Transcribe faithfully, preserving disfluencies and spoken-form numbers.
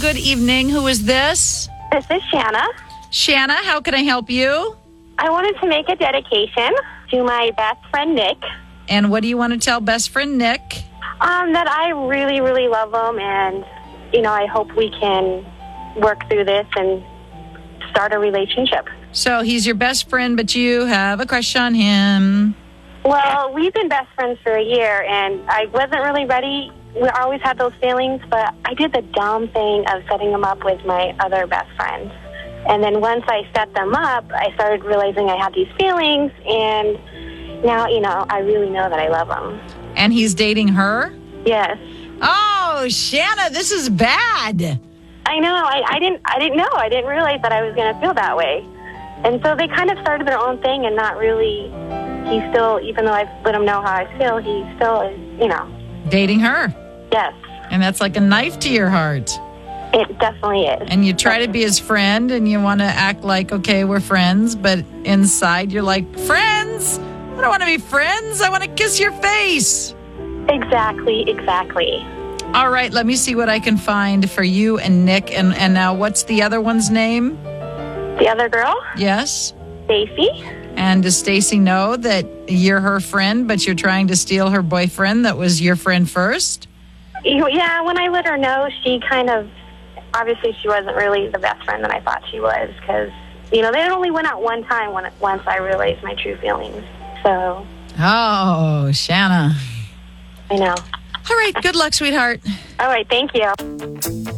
good evening. Who is this? This is Shanna. Shanna, how can I help you? I wanted to make a dedication to my best friend, Nick. And what do you want to tell best friend Nick? Um, that I really, really love him, and, you know, I hope we can work through this and start a relationship. So he's your best friend, but you have a crush on him. Well, we've been best friends for a year, and I wasn't really ready. We always had those feelings, but I did the dumb thing of setting him up with my other best friends. And then once I set them up, I started realizing I had these feelings, and now, you know, I really know that I love him. And he's dating her? Yes. Oh, Shanna, this is bad. I know. I, I didn't I didn't know. I didn't realize that I was going to feel that way. And so they kind of started their own thing and not really, he still, even though I've let him know how I feel, he still is, you know. Dating her. Yes. And that's like a knife to your heart. It definitely is. And you try to be his friend and you want to act like, okay, we're friends, but inside you're like, friends? I don't want to be friends. I want to kiss your face. Exactly, exactly. All right, let me see what I can find for you and Nick. And, and now what's the other one's name? The other girl? Yes. Stacy. And does Stacy know that you're her friend, but you're trying to steal her boyfriend that was your friend first? Yeah, when I let her know, she kind of, obviously she wasn't really the best friend that I thought she was, because, you know, they only went out one time when, once I realized my true feelings. So. Oh, Shanna. I know. All right, good luck, sweetheart. All right, thank you.